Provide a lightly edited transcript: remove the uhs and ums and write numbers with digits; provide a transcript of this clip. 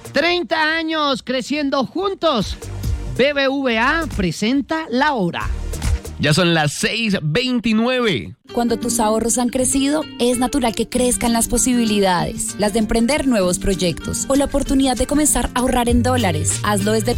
30 años creciendo juntos. BBVA presenta La Hora. Ya son las 6:29. Cuando tus ahorros han crecido, es natural que crezcan las posibilidades, las de emprender nuevos proyectos o la oportunidad de comenzar a ahorrar en dólares. Hazlo desde